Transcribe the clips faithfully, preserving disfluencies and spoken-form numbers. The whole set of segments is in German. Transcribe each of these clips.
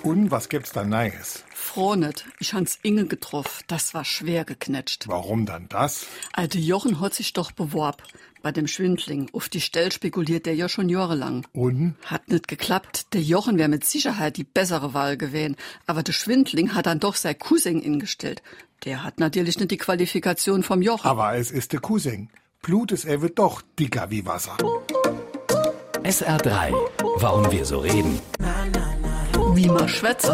Und was gibt's da Neues? Froh nicht. Ich hans Inge getroffen. Das war schwer geknetscht. Warum dann das? Alte Jochen hat sich doch beworben. Bei dem Schwindling. Auf die Stelle spekuliert der ja schon jahrelang. Und? Hat nicht geklappt. Der Jochen wäre mit Sicherheit die bessere Wahl gewesen. Aber der Schwindling hat dann doch sein Cousin ingestellt. Der hat natürlich nicht die Qualifikation vom Jochen. Aber es ist der Cousin. Blut ist er wird doch dicker wie Wasser. S R drei. Warum wir so reden. Wie man schwätze.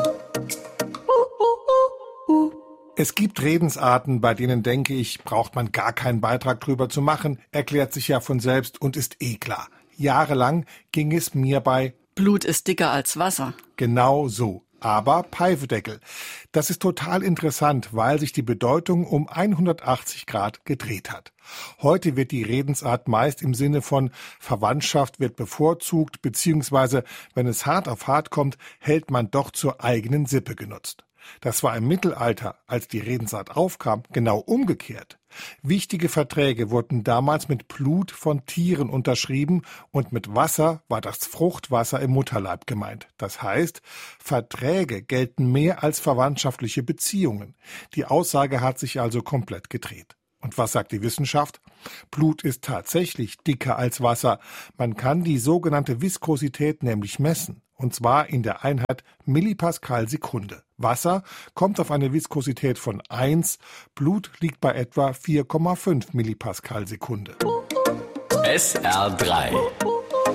Es gibt Redensarten, bei denen, denke ich, braucht man gar keinen Beitrag drüber zu machen, erklärt sich ja von selbst und ist eh klar. Jahrelang ging es mir bei Blut ist dicker als Wasser. Genau so. Aber Pfeifendeckel. Das ist total interessant, weil sich die Bedeutung um hundertachtzig Grad gedreht hat. Heute wird die Redensart meist im Sinne von Verwandtschaft wird bevorzugt, beziehungsweise wenn es hart auf hart kommt, hält man doch zur eigenen Sippe genutzt. Das war im Mittelalter, als die Redensart aufkam, genau umgekehrt. Wichtige Verträge wurden damals mit Blut von Tieren unterschrieben und mit Wasser war das Fruchtwasser im Mutterleib gemeint. Das heißt, Verträge gelten mehr als verwandtschaftliche Beziehungen. Die Aussage hat sich also komplett gedreht. Und was sagt die Wissenschaft? Blut ist tatsächlich dicker als Wasser. Man kann die sogenannte Viskosität nämlich messen. Und zwar in der Einheit Millipascal Sekunde. Wasser kommt auf eine Viskosität von eins, Blut liegt bei etwa vier Komma fünf Millipascal Sekunde. S R drei.